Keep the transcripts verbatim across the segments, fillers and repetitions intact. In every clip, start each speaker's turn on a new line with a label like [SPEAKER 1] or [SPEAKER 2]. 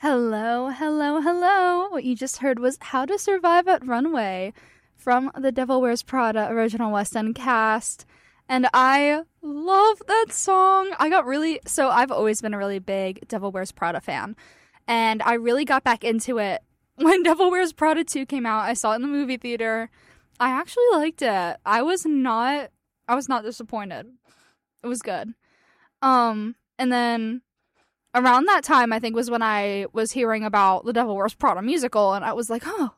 [SPEAKER 1] Hello, hello, hello. What you just heard was How to Survive at Runway from the Devil Wears Prada original West End cast. And I love that song. I got really, so I've always been a really big Devil Wears Prada fan. And I really got back into it when Devil Wears Prada two came out. I saw it in the movie theater. I actually liked it. I was not, I was not disappointed. It was good. Um, and then around that time, I think, was when I was hearing about the Devil Wears Prada musical, and I was like, oh,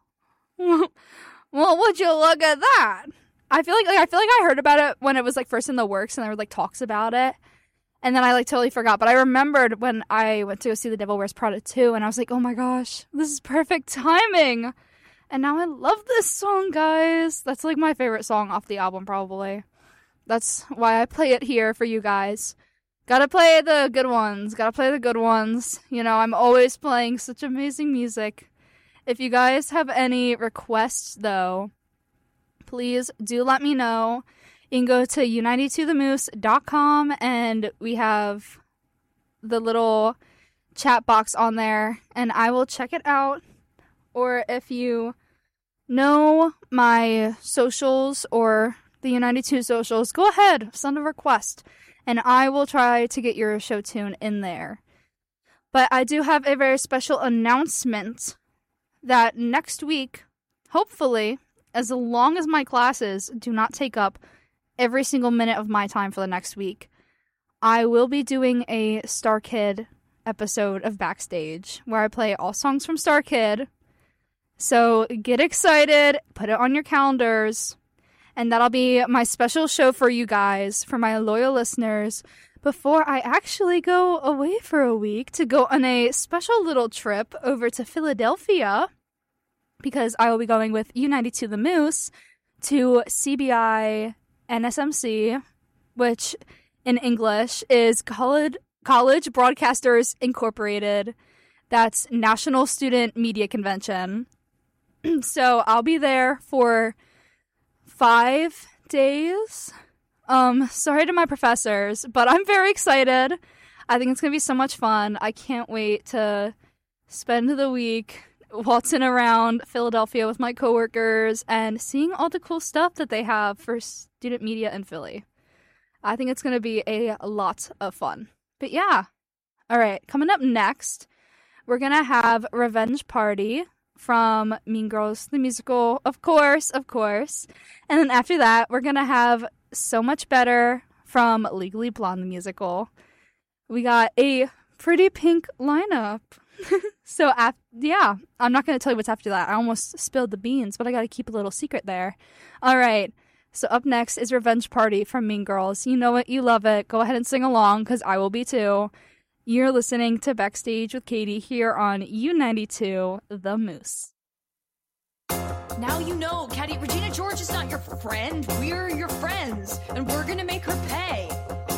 [SPEAKER 1] well, would you look at that? I feel like, like I feel like I heard about it when it was like first in the works, and there were like talks about it, and then I like totally forgot. But I remembered when I went to go see the Devil Wears Prada two, and I was like, oh my gosh, this is perfect timing. And now I love this song, guys. That's like my favorite song off the album, probably. That's why I play it here for you guys. Gotta play the good ones. Gotta play the good ones. You know, I'm always playing such amazing music. If you guys have any requests, though, please do let me know. You can go to united to the moose dot com, and we have the little chat box on there, and I will check it out. Or if you know my socials or the United two socials, go ahead, send a request. And I will try to get your show tune in there. But I do have a very special announcement that next week, hopefully, as long as my classes do not take up every single minute of my time for the next week, I will be doing a Star Kid episode of Backstage where I play all songs from Star Kid. So get excited, put it on your calendars. And that'll be my special show for you guys, for my loyal listeners, before I actually go away for a week to go on a special little trip over to Philadelphia, because I will be going with United to the Moose to C B I N S M C, which in English is College, College Broadcasters Incorporated. That's National Student Media Convention. So I'll be there for five days. Um, sorry to my professors, but I'm very excited. I think it's going to be so much fun. I can't wait to spend the week waltzing around Philadelphia with my coworkers and seeing all the cool stuff that they have for student media in Philly. I think it's going to be a lot of fun. But yeah. All right, coming up next, we're going to have Revenge Party from Mean Girls, the musical, of course, of course. And then after that, we're going to have So Much Better from Legally Blonde, the musical. We got a pretty pink lineup. so, ap- yeah, I'm not going to tell you what's after that. I almost spilled the beans, but I got to keep a little secret there. All right, so up next is Revenge Party from Mean Girls. You know it, you love it. Go ahead and sing along, because I will be too. You're listening to Backstage with Katie here on U ninety-two, The Moose.
[SPEAKER 2] Now you know, Caddy, Regina George is not your friend. We're your friends, and we're gonna make her pay.